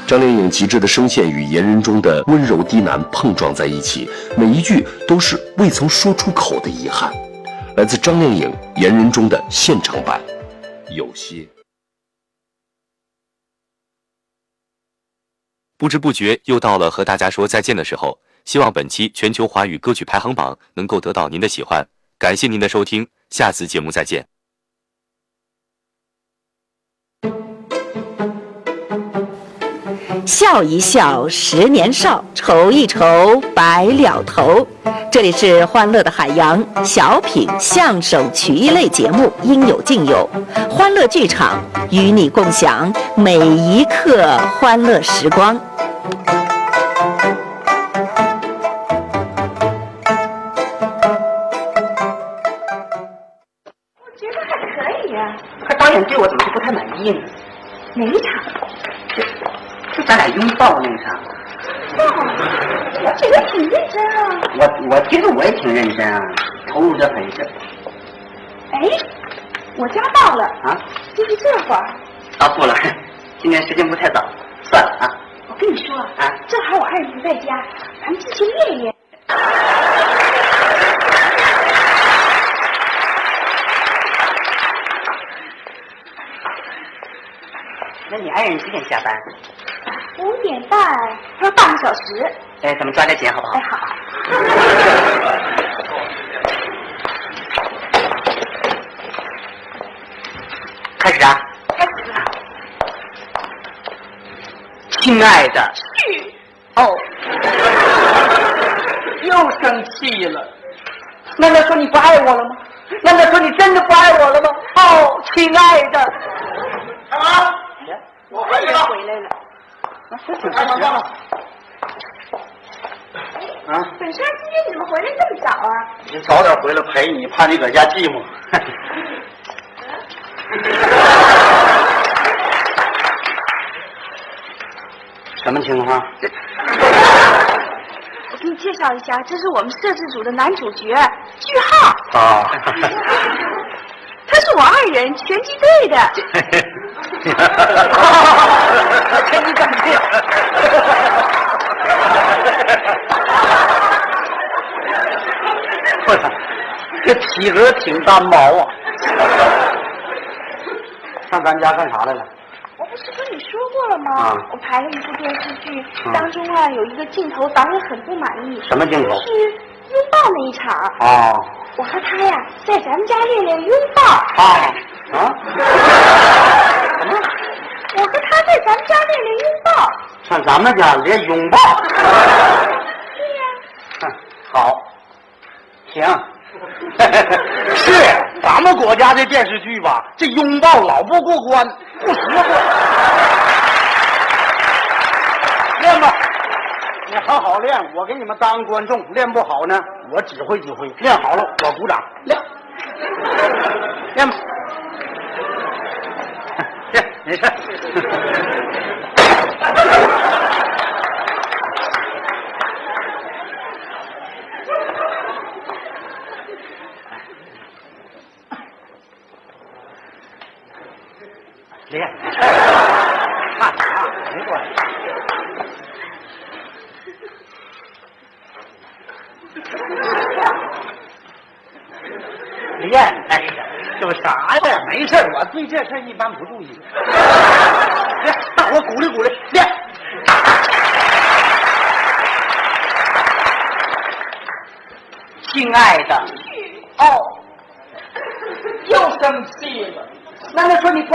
张靓颖极致的声线与言人中的温柔低喃碰撞在一起，每一句都是未曾说出口的遗憾。来自张靓颖言人中的现场版，有些。 不知不觉又到了和大家说再见的时候，希望本期全球华语歌曲排行榜能够得到您的喜欢，感谢您的收听，下次节目再见。 笑一笑10年少，愁一愁白了头。这里是欢乐的海洋小品相声曲艺类节目，应有尽有，欢乐剧场与你共享每一刻欢乐时光。 我觉得还可以呀。 可导演对我怎么就不太满意呢？ 哪一场？ 就咱俩拥抱那场。 我觉得挺认真啊。 我觉得我也挺认真啊，投入得很是。 哎，我家到了啊， 就是这会儿。 到错了，今天时间不太早，算了啊。 我跟你说啊，正好我爱人不在家，咱们进去练练。 那你爱人几点下班 ？5点半，还有半个小时。 哎，咱们抓点紧好不好？ 哎，好。 开始啊！ 开始了。 亲爱的。 去。 哦。又生气了？难道说你不爱我了吗？难道说你真的不爱我了吗？哦，亲爱的。啊！我爱人回来了。啊，是挺快了。 啊！本山今天你怎么回来这么早啊？ 你早点回来陪你，怕你搁家寂寞。什么情况？ 我给你介绍一下，这是我们摄制组的男主角句号。 啊。 他是我爱人，拳击队的。 拳击队。 不是，这体格挺单薄啊。上咱家干啥来了？ 我不是跟你说过了吗？ 啊， 我拍了一部电视剧，当中啊有一个镜头，导演很不满意。 什么镜头？ 就是拥抱那一场。 哦。 我和他呀，在咱们家练练拥抱。 啊？什么？ 我和他在咱们家练练拥抱。 上咱们家练拥抱？ 对呀。 好。行。是咱们国家这电视剧吧，这拥抱老不过关，不实惠。练吧，你好好练，我给你们当观众。练不好呢，我指挥指挥；练好了，我鼓掌。练吧，练，没事。练，看啥没关系。练，哎呀，有啥呀？没事，我对这事一般不注意。练，大伙鼓励鼓励，练。 亲爱的。 哦。 又生气了？难道说你不